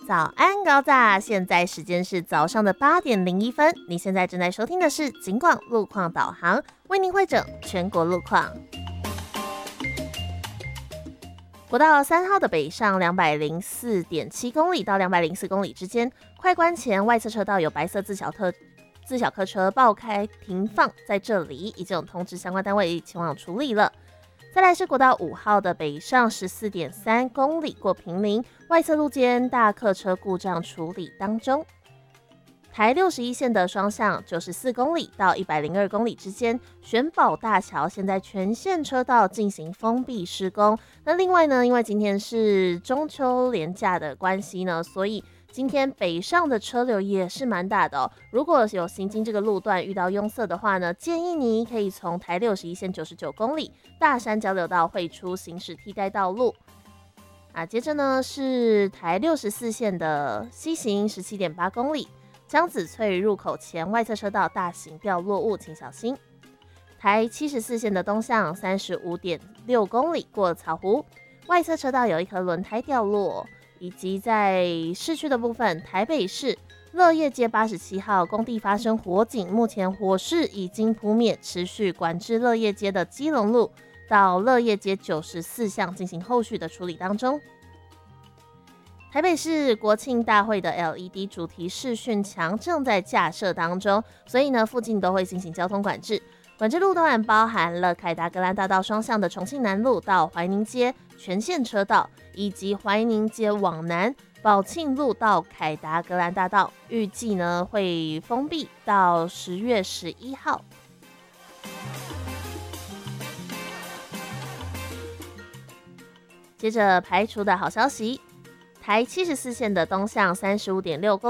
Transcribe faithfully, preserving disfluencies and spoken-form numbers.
早安高炸，现在时间是早上的八点零一分。你现在正在收听的是警广路况导航，为您汇整全国路况。国道三号的北上两百零四点七公里到两百零四公里之间，快关前外侧车道有白色自小特自小客车爆开停放在这里，已经有通知相关单位前往处理了。再来是国道五号的北上十四点三公里过坪林，外侧路肩大客车故障处理当中。台六十一线的双向九十四公里到一百零二公里之间，玄宝大桥现在全线车道进行封闭施工。那另外呢，因为今天是中秋连假的关系呢，所以今天北上的车流也是蛮大的哦。如果有行经这个路段遇到拥塞的话呢，建议你可以从台六十一线九十九公里大山交流道汇出行驶替代道路。啊，接着呢是台六十四线的西行十七点八公里，江子翠入口前外侧车道大型掉落物，请小心。台七十四线的东向三十五点六公里过草湖，外侧车道有一颗轮胎掉落。以及在市区的部分，台北市乐业街八十七号工地发生火警，目前火势已经扑灭，持续管制乐业街的基隆路到乐业街九十四巷进行后续的处理当中。台北市国庆大会的 L E D 主题视讯墙正在架设当中，所以呢，附近都会进行交通管制。管制路段包含了凯达格兰大道双向的重庆南路到怀宁街全线车道，以及怀宁街往南宝庆路到凯达格兰大道，预计呢会封闭到十月十一号。接着排除的好消息，台七十四线的东向三十五点六公里。